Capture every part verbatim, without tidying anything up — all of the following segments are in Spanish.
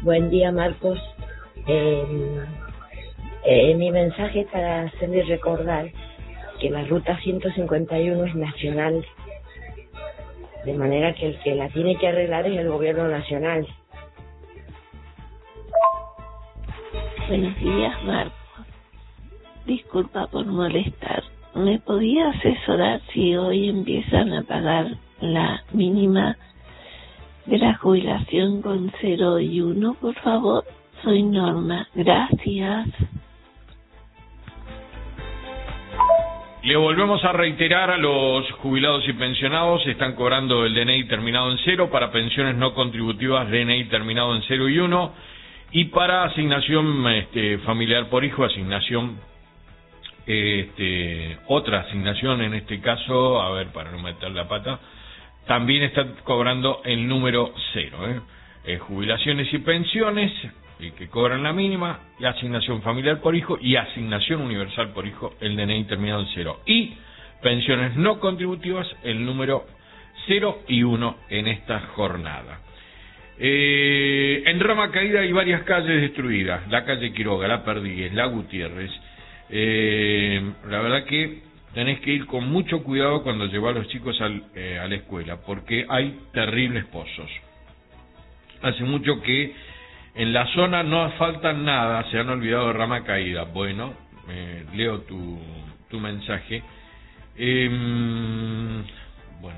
Buen día, Marcos. Eh, eh, mi mensaje es para hacerle recordar que la ruta ciento cincuenta y uno es nacional, de manera que el que la tiene que arreglar es el gobierno nacional. Buenos días, Marcos. Disculpa por molestar. ¿Me podía asesorar si hoy empiezan a pagar la mínima de la jubilación con cero y uno, por favor? Soy Norma. Gracias. Le volvemos a reiterar a los jubilados y pensionados, están cobrando el D N I terminado en cero, para pensiones no contributivas D N I terminado en cero y uno, y para asignación este, familiar por hijo, asignación, este, otra asignación en este caso, a ver, para no meter la pata, también están cobrando el número cero, ¿eh? Eh, jubilaciones y pensiones, y que cobran la mínima, y asignación familiar por hijo y asignación universal por hijo, el D N I terminado en cero. Y pensiones no contributivas, el número cero y uno en esta jornada. Eh, en Rama Caída hay varias calles destruidas, la calle Quiroga, la Perdigues, la Gutiérrez. Eh, la verdad que tenés que ir con mucho cuidado cuando llevas a los chicos al, eh, a la escuela, porque hay terribles pozos. Hace mucho que en la zona no asfaltan nada, se han olvidado de Rama Caída. Bueno, eh, leo tu, tu mensaje. Eh, bueno,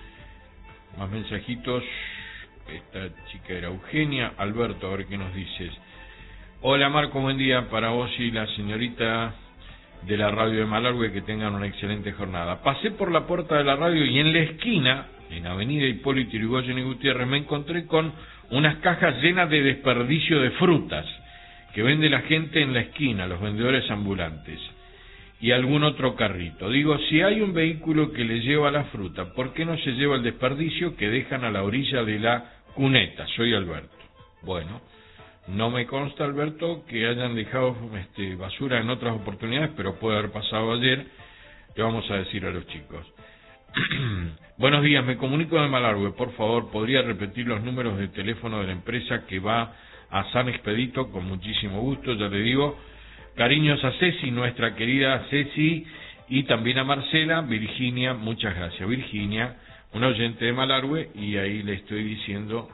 más mensajitos. Esta chica era Eugenia. Alberto, a ver qué nos dices. Hola Marco, buen día para vos y la señorita de la radio de Malargüe, que tengan una excelente jornada. Pasé por la puerta de la radio y en la esquina, en Avenida Hipólito Yrigoyen y Gutiérrez, me encontré con unas cajas llenas de desperdicio de frutas que vende la gente en la esquina, los vendedores ambulantes, y algún otro carrito. Digo, si hay un vehículo que le lleva la fruta, ¿por qué no se lleva el desperdicio que dejan a la orilla de la cuneta? Soy Alberto. Bueno, no me consta, Alberto, que hayan dejado este, basura en otras oportunidades, pero puede haber pasado ayer. Le vamos a decir a los chicos. Buenos días, me comunico de Malargüe. Por favor, ¿podría repetir los números de teléfono de la empresa que va a San Expedito? Con muchísimo gusto, ya le digo. Cariños a Ceci, nuestra querida Ceci, y también a Marcela. Virginia, muchas gracias. Virginia, una oyente de Malargüe, y ahí le estoy diciendo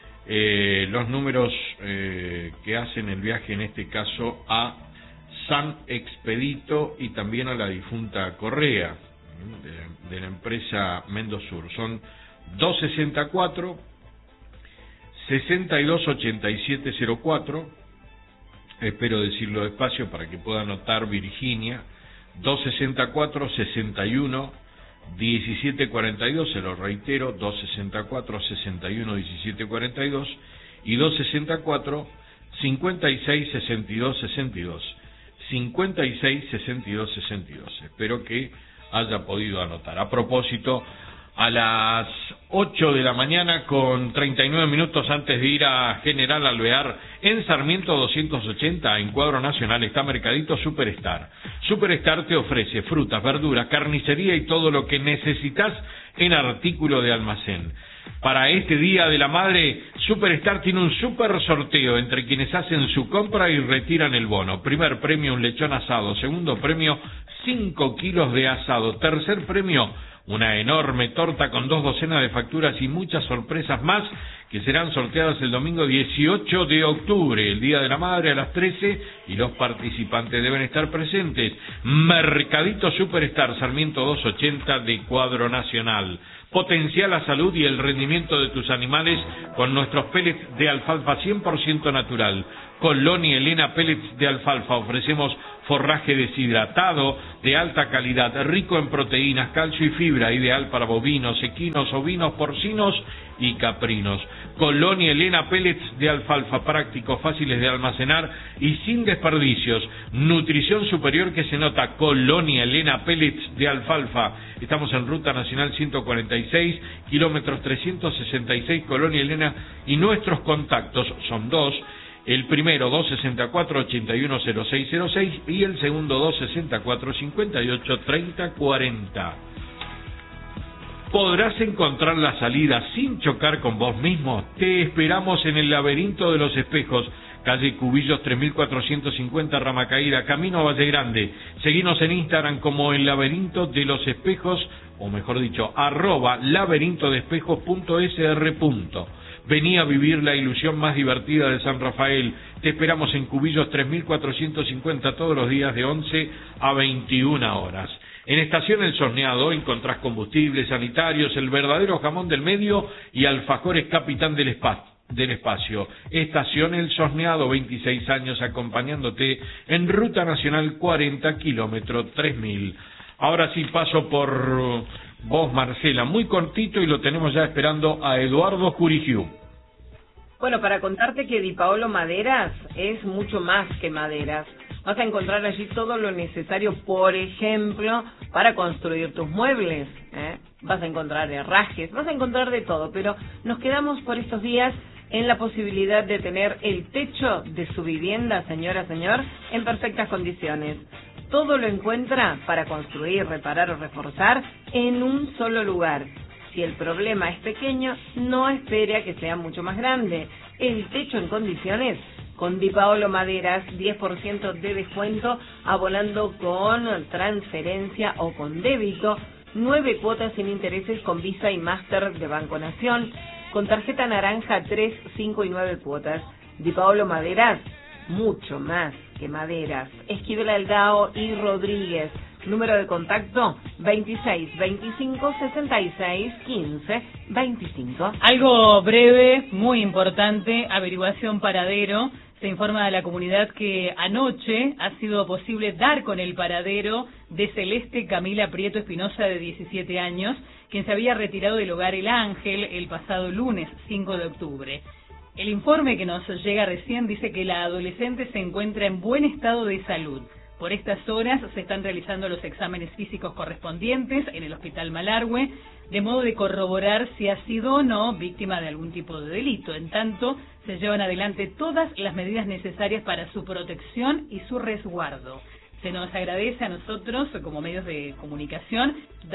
eh, los números eh, que hacen el viaje, en este caso a San Expedito, y también a la difunta Correa, de la, de la empresa Mendosur. Son dos sesenta y cuatro, sesenta y dos ochenta y siete cero cuatro. Espero decirlo despacio para que pueda anotar Virginia. Dos sesenta y cuatro, sesenta y uno diecisiete cuarenta y dos, se lo reitero, dos sesenta y cuatro, sesenta y uno diecisiete cuarenta y dos, y dos sesenta y cuatro, cincuenta y seis sesenta y dos sesenta y dos, cincuenta y seis sesenta y dos sesenta y dos. Espero que haya podido anotar. A propósito, a las ocho de la mañana con treinta y nueve minutos antes de ir a General Alvear, en Sarmiento doscientos ochenta, en Cuadro Nacional, está Mercadito Superstar. Superstar te ofrece frutas, verduras, carnicería y todo lo que necesitas en artículo de almacén. Para este Día de la Madre, Superstar tiene un super sorteo entre quienes hacen su compra y retiran el bono. Primer premio, un lechón asado. Segundo premio, cinco kilos de asado. Tercer premio, una enorme torta con dos docenas de facturas y muchas sorpresas más que serán sorteadas el domingo dieciocho de octubre, el Día de la Madre, a las trece, y los participantes deben estar presentes. Mercadito Superstar, Sarmiento doscientos ochenta de Cuadro Nacional. Potencia la salud y el rendimiento de tus animales con nuestros pellets de alfalfa cien por ciento natural. Colonia Elena Pellets de Alfalfa. Ofrecemos forraje deshidratado de alta calidad, rico en proteínas, calcio y fibra, ideal para bovinos, equinos, ovinos, porcinos y caprinos. Colonia Elena Pellets de Alfalfa, prácticos, fáciles de almacenar y sin desperdicios. Nutrición superior que se nota. Colonia Elena Pellets de Alfalfa. Estamos en Ruta Nacional ciento cuarenta y seis, kilómetros trescientos sesenta y seis, Colonia Elena, y nuestros contactos son dos. El primero, dos sesenta y cuatro, ochenta y uno cero seis cero seis, y el segundo, dos sesenta y cuatro, cincuenta y ocho, treinta cuarenta. ¿Podrás encontrar la salida sin chocar con vos mismo? Te esperamos en el Laberinto de los Espejos, calle Cubillos tres mil cuatrocientos cincuenta, Rama Caída, camino a Valle Grande. Seguinos en Instagram como el Laberinto de los Espejos, o mejor dicho, arroba laberintodespejos.sr. Vení a vivir la ilusión más divertida de San Rafael. Te esperamos en Cubillos tres mil cuatrocientos cincuenta todos los días de once a veintiuna horas. En Estación El Sorneado encontrás combustibles sanitarios, el verdadero jamón del medio y alfajores Capitán del Espacio. del espacio. Estación El Sorneado, veintiséis años acompañándote en Ruta Nacional cuarenta, kilómetro tres mil. Ahora sí paso por vos, Marcela, muy cortito, y lo tenemos ya esperando a Eduardo Curigiu. Bueno, para contarte que Di Paolo Maderas es mucho más que maderas. Vas a encontrar allí todo lo necesario, por ejemplo, para construir tus muebles, ¿eh? Vas a encontrar herrajes, vas a encontrar de todo, pero nos quedamos por estos días en la posibilidad de tener el techo de su vivienda, señora, señor, en perfectas condiciones. Todo lo encuentra para construir, reparar o reforzar en un solo lugar. Si el problema es pequeño, no espere a que sea mucho más grande. El techo en condiciones, con Di Paolo Maderas, diez por ciento de descuento, abonando con transferencia o con débito, nueve cuotas sin intereses con Visa y Master de Banco Nación, con tarjeta naranja tres, cinco y nueve cuotas. Di Paolo Maderas, mucho más que maderas. Esquivel Aldao y Rodríguez. Número de contacto veintiséis, veinticinco, sesenta y seis, quince, veinticinco. Algo breve, muy importante, averiguación paradero. Se informa a la comunidad que anoche ha sido posible dar con el paradero de Celeste Camila Prieto Espinosa, de diecisiete años, quien se había retirado del hogar El Ángel el pasado lunes cinco de octubre. El informe que nos llega recién dice que la adolescente se encuentra en buen estado de salud. Por estas horas se están realizando los exámenes físicos correspondientes en el Hospital Malargüe, de modo de corroborar si ha sido o no víctima de algún tipo de delito. En tanto, se llevan adelante todas las medidas necesarias para su protección y su resguardo. Se nos agradece a nosotros, como medios de comunicación,